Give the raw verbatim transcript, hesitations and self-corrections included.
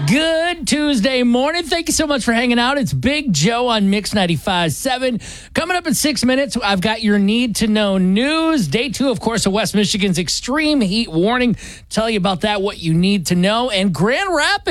Good Tuesday morning. Thank you so much for hanging out. It's Big Joe on Mix ninety-five point seven. Coming up in six minutes, I've got your need-to-know news. Day two, of course, of West Michigan's extreme heat warning. Tell you about that, what you need to know. And Grand Rapids.